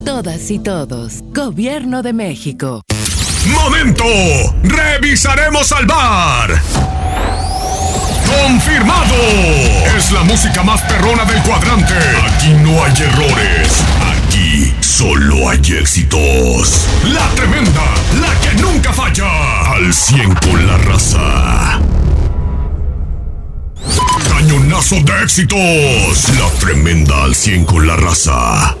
Todas y todos. Gobierno de México. ¡Momento! ¡Revisaremos al bar! ¡Confirmado! Es la música más perrona del cuadrante. Aquí no hay errores. Aquí solo hay éxitos. La tremenda, la que nunca falla. Al 100 con la raza. Cañonazo de éxitos. La tremenda al 100 con la raza.